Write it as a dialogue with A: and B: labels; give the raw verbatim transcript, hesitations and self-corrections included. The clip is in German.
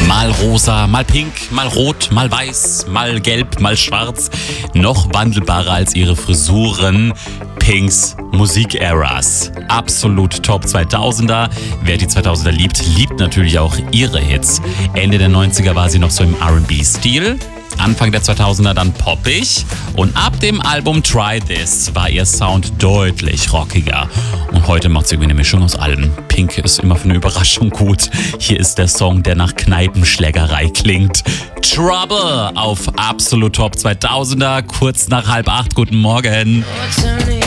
A: Mal rosa, mal pink, mal rot, mal weiß, mal gelb, mal schwarz. Noch wandelbarer als ihre Frisuren. Pinks Musik-Eras. Absolut Top zweitausender. Wer die zweitausender liebt, liebt natürlich auch ihre Hits. Ende der neunziger war sie noch so im R and B-Stil. Anfang der zweitausender dann poppig. Und ab dem Album Try This war ihr Sound deutlich rockiger. Und heute macht sie irgendwie eine Mischung aus allem. Pink ist immer für eine Überraschung gut. Hier ist der Song, der nach Kneipenschlägerei klingt. Trouble auf Absolut Top zweitausender, kurz nach halb acht. Guten Morgen.
B: What's her name?